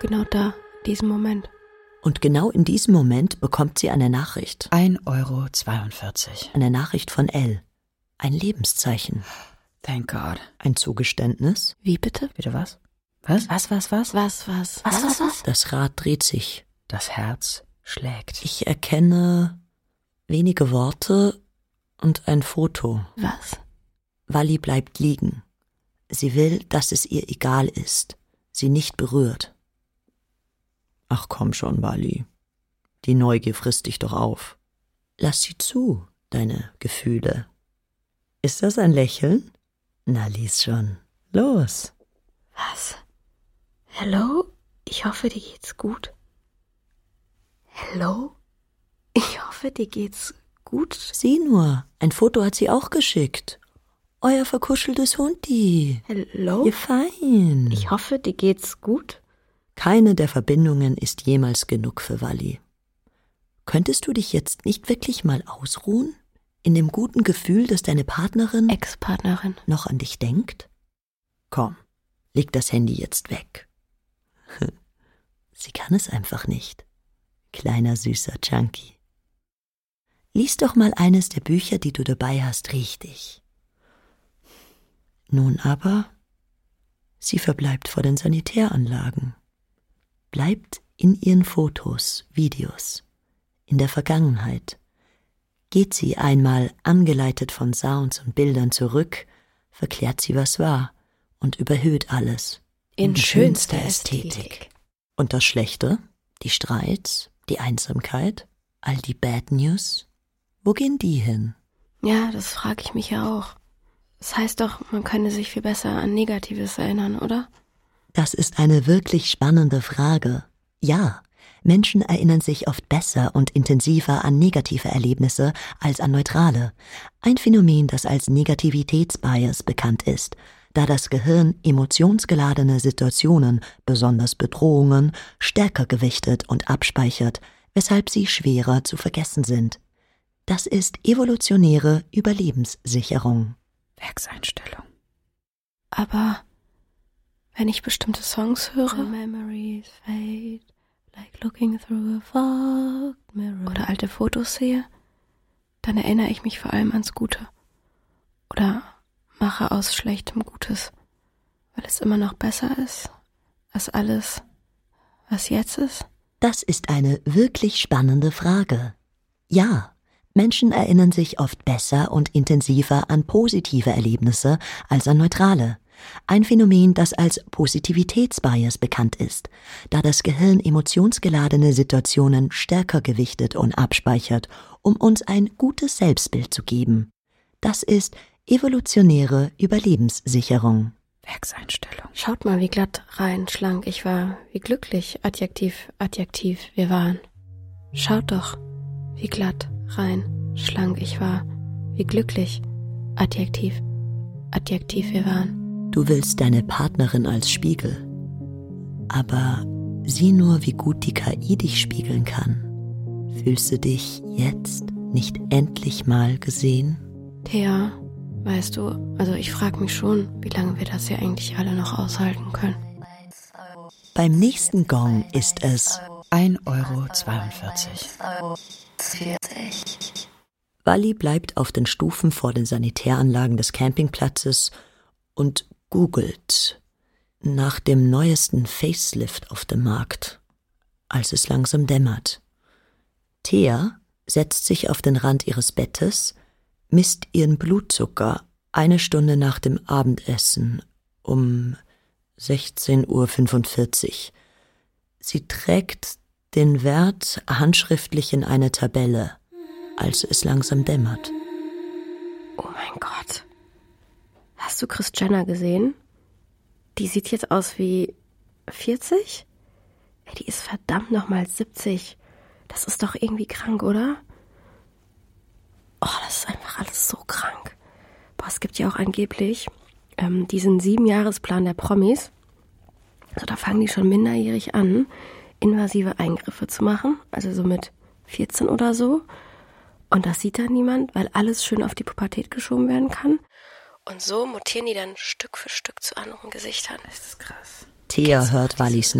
Genau da, diesen Moment. Und genau in diesem Moment bekommt sie eine Nachricht. 1,42 €. Eine Nachricht von Elle. Ein Lebenszeichen. Thank God. Ein Zugeständnis. Wie bitte? Bitte was? Was? Was? Das Rad dreht sich. Das Herz schlägt. Ich erkenne wenige Worte und ein Foto. Was? Wally bleibt liegen. Sie will, dass es ihr egal ist, sie nicht berührt. Ach komm schon, Wally. Die Neugier frisst dich doch auf. Lass sie zu, deine Gefühle. Ist das ein Lächeln? Na, lies schon. Los. Was? Hello? Ich hoffe, dir geht's gut. Hello? Ich hoffe, dir geht's gut. Sieh nur, ein Foto hat sie auch geschickt. Euer verkuscheltes Hundi. Hello? Ihr fein. Ich hoffe, dir geht's gut. Keine der Verbindungen ist jemals genug für Wally. Könntest du dich jetzt nicht wirklich mal ausruhen? In dem guten Gefühl, dass deine Partnerin, Ex-Partnerin, noch an dich denkt? Komm, leg das Handy jetzt weg. Sie kann es einfach nicht. Kleiner süßer Chunky. Lies doch mal eines der Bücher, die du dabei hast, richtig. Nun aber, sie verbleibt vor den Sanitäranlagen. Bleibt in ihren Fotos, Videos, in der Vergangenheit. Geht sie einmal angeleitet von Sounds und Bildern zurück, verklärt sie, was war und überhöht alles. in schönster Ästhetik. Und das Schlechte, die Streits, die Einsamkeit, all die Bad News, wo gehen die hin? Ja, das frage ich mich ja auch. Das heißt doch, man könne sich viel besser an Negatives erinnern, oder? Das ist eine wirklich spannende Frage. Ja, Menschen erinnern sich oft besser und intensiver an negative Erlebnisse als an neutrale. Ein Phänomen, das als Negativitätsbias bekannt ist, da das Gehirn emotionsgeladene Situationen, besonders Bedrohungen, stärker gewichtet und abspeichert, weshalb sie schwerer zu vergessen sind. Das ist evolutionäre Überlebenssicherung. Werkseinstellung. Aber wenn ich bestimmte Songs höre, memories fade, like looking through a fogged mirror, oder alte Fotos sehe, dann erinnere ich mich vor allem ans Gute. Oder mache aus Schlechtem Gutes, weil es immer noch besser ist als alles, was jetzt ist. Das ist eine wirklich spannende Frage. Ja, Menschen erinnern sich oft besser und intensiver an positive Erlebnisse als an neutrale. Ein Phänomen, das als Positivitätsbias bekannt ist, da das Gehirn emotionsgeladene Situationen stärker gewichtet und abspeichert, um uns ein gutes Selbstbild zu geben. Das ist evolutionäre Überlebenssicherung. Werkseinstellung. Schaut mal, wie glatt, rein, schlank ich war, wie glücklich, Adjektiv, wir waren. Schaut doch, wie glatt, rein, schlank ich war, wie glücklich, Adjektiv, wir waren. Du willst deine Partnerin als Spiegel. Aber sieh nur, wie gut die KI dich spiegeln kann. Fühlst du dich jetzt nicht endlich mal gesehen? Thea, weißt du, also ich frage mich schon, wie lange wir das hier eigentlich alle noch aushalten können. Beim nächsten Gong ist es 1,42 €. Wally bleibt auf den Stufen vor den Sanitäranlagen des Campingplatzes und googelt nach dem neuesten Facelift auf dem Markt, als es langsam dämmert. Thea setzt sich auf den Rand ihres Bettes, misst ihren Blutzucker 1 Stunde nach dem Abendessen um 16:45 Uhr. Sie trägt den Wert handschriftlich in eine Tabelle, als es langsam dämmert. Oh mein Gott. Hast du Kris Jenner gesehen? Die sieht jetzt aus wie 40? Ey, die ist verdammt nochmal 70. Das ist doch irgendwie krank, oder? Oh, das ist einfach alles so krank. Boah, es gibt ja auch angeblich diesen 7-Jahresplan der Promis. Also da fangen die schon minderjährig an, invasive Eingriffe zu machen. Also so mit 14 oder so. Und das sieht dann niemand, weil alles schön auf die Pubertät geschoben werden kann. Und so mutieren die dann Stück für Stück zu anderen Gesichtern. Das ist krass. Thea hört Wallys